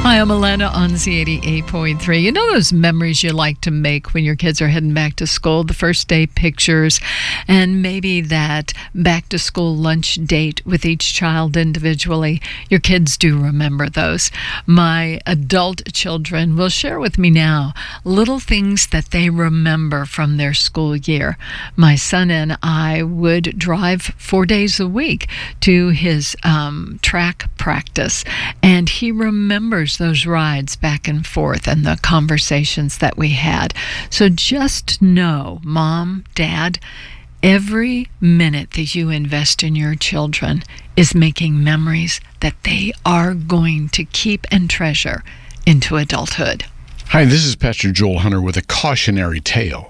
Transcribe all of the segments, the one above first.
Hi, I'm Alana on Z88.3. You know those memories you like to make when your kids are heading back to school, the first day pictures, and maybe that back to school lunch date with each child individually. Your kids do remember those. My adult children will share with me now little things that they remember from their school year. My son and I would drive 4 days a week to his track practice, and he remembers those rides back and forth and the conversations that we had. So just know, Mom, Dad, every minute that you invest in your children is making memories that they are going to keep and treasure into adulthood. Hi, this is Pastor Joel Hunter with a cautionary tale.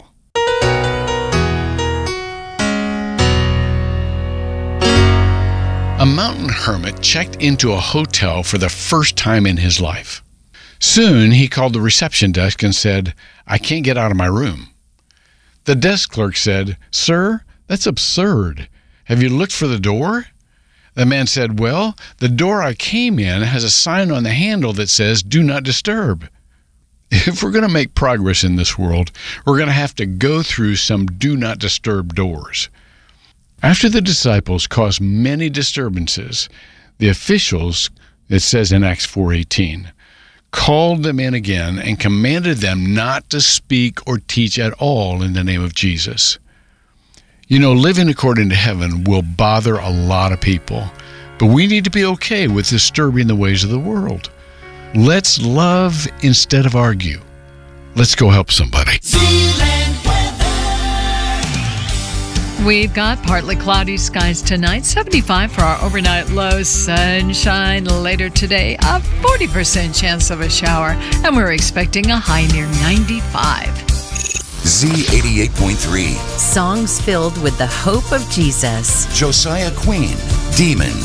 A mountain hermit checked into a hotel for the first time in his life. Soon, he called the reception desk and said, "I can't get out of my room." The desk clerk said, "Sir, that's absurd. Have you looked for the door?" The man said, "Well, the door I came in has a sign on the handle that says, 'Do not disturb.'" If we're going to make progress in this world, we're going to have to go through some do not disturb doors. After the disciples caused many disturbances, the officials, it says in Acts 4:18, called them in again and commanded them not to speak or teach at all in the name of Jesus. You know, living according to heaven will bother a lot of people, but we need to be okay with disturbing the ways of the world. Let's love instead of argue. Let's go help somebody. We've got partly cloudy skies tonight, 75 for our overnight low, sunshine later today, a 40% chance of a shower, and we're expecting a high near 95. Z88.3. Songs filled with the hope of Jesus. Josiah Queen, Demons.